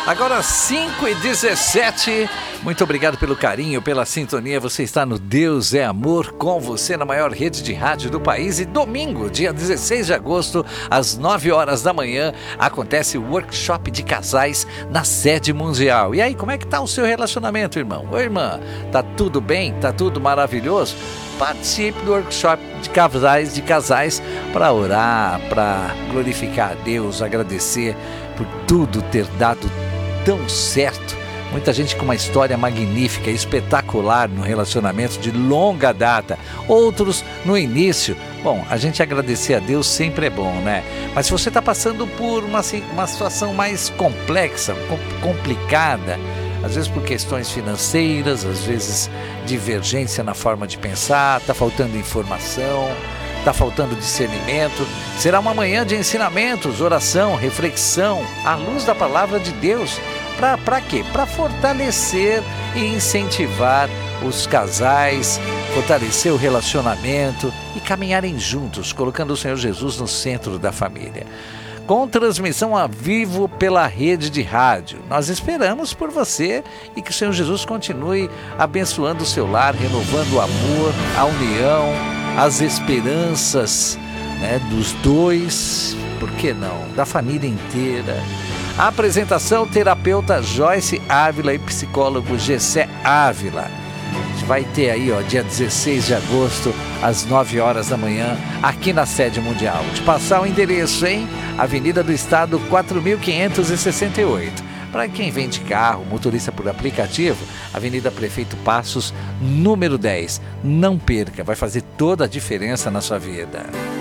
Agora 5h17, muito obrigado pelo carinho, pela sintonia. Você está no Deus é Amor, com você na maior rede de rádio do país. E domingo, dia 16 de agosto, às 9 horas da manhã, acontece o workshop de casais na sede mundial. E aí, como é que tá o seu relacionamento, irmão? Oi, irmã, tá tudo bem? Tá tudo maravilhoso? Participe do workshop de casais para orar, para glorificar a Deus, agradecer por tudo ter dado tão certo. Muita gente com uma história magnífica, espetacular no relacionamento de longa data. Outros no início. Bom, a gente agradecer a Deus sempre é bom, né? Mas se você está passando por uma situação mais complexa, complicada, às vezes por questões financeiras, às vezes divergência na forma de pensar, está faltando informação, está faltando discernimento. Será uma manhã de ensinamentos, oração, reflexão, à luz da palavra de Deus. Para quê? Para fortalecer e incentivar os casais, fortalecer o relacionamento e caminharem juntos, colocando o Senhor Jesus no centro da família. Com transmissão ao vivo pela rede de rádio. Nós esperamos por você e que o Senhor Jesus continue abençoando o seu lar, renovando o amor, a união, as esperanças, né, dos dois, por que não, da família inteira. A apresentação, terapeuta Joyce Ávila e psicólogo Gessé Ávila. A gente vai ter aí, dia 16 de agosto, às 9 horas da manhã, aqui na sede mundial. Vou te passar o endereço, hein? Avenida do Estado, 4568. Para quem vem de carro, motorista por aplicativo, Avenida Prefeito Passos, número 10. Não perca, vai fazer toda a diferença na sua vida.